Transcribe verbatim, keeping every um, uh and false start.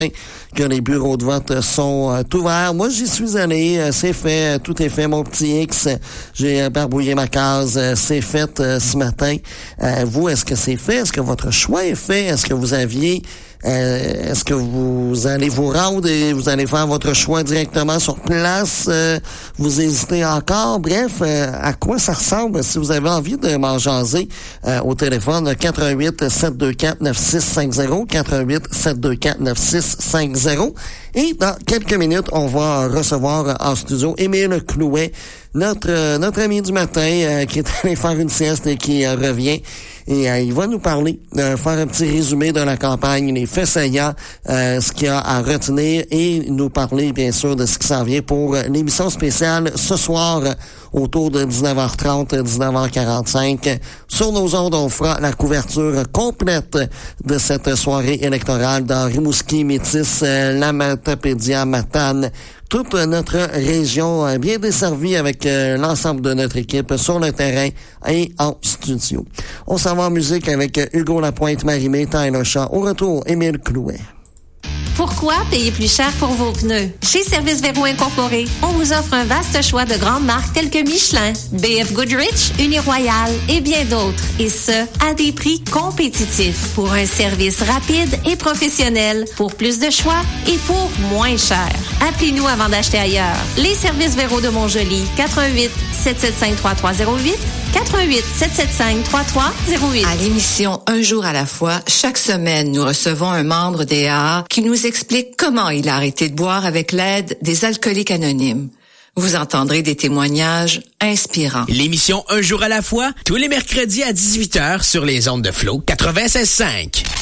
que les bureaux de vote sont euh, ouverts. Moi, j'y suis allé, euh, c'est fait, euh, tout est fait. Mon petit X, euh, j'ai euh, barbouillé ma case, euh, c'est fait euh, ce matin. Euh, vous, est-ce que c'est fait? Est-ce que votre choix est fait? Est-ce que vous aviez... Euh, est-ce que vous allez vous rendre et vous allez faire votre choix directement sur place? Euh, vous hésitez encore? Bref, euh, à quoi ça ressemble? Si vous avez envie de m'en jaser euh, au téléphone, quatre un huit, sept deux quatre, neuf six cinq zéro, quatre un huit, sept deux quatre, neuf six cinq zéro. Et dans quelques minutes, on va recevoir en studio Émile Clouet, notre euh, notre ami du matin euh, qui est allé faire une sieste et qui euh, revient. Et euh, il va nous parler, euh, faire un petit résumé de la campagne, les faits saillants, euh, ce qu'il y a à retenir et nous parler bien sûr de ce qui s'en vient pour euh, l'émission spéciale ce soir euh, autour de dix-neuf heures trente, dix-neuf heures quarante-cinq. Sur nos ondes, on fera la couverture complète de cette soirée électorale dans Rimouski, Métis, euh, la Matapédia, Matane, toute notre région euh, bien desservie avec euh, l'ensemble de notre équipe sur le terrain et en studio. On s'en va en musique avec Hugo Lapointe, Marimé, Tyler Shaw. Au retour, Émile Clouet. Pourquoi payer plus cher pour vos pneus? Chez Service Véro Incorporé, on vous offre un vaste choix de grandes marques telles que Michelin, B F Goodrich, Uniroyal et bien d'autres. Et ce, à des prix compétitifs pour un service rapide et professionnel, pour plus de choix et pour moins cher. Appelez-nous avant d'acheter ailleurs. Les Services Véro de Montjoly, quatre un huit, sept sept cinq, trois trois zéro huit, quatre un huit, sept sept cinq, trois trois zéro huit. À l'émission Un jour à la fois, chaque semaine, nous recevons un membre des A A qui nous explique comment il a arrêté de boire avec l'aide des alcooliques anonymes. Vous entendrez des témoignages inspirants. L'émission Un jour à la fois, tous les mercredis à dix-huit heures sur les ondes de Flow quatre-vingt-seize cinq.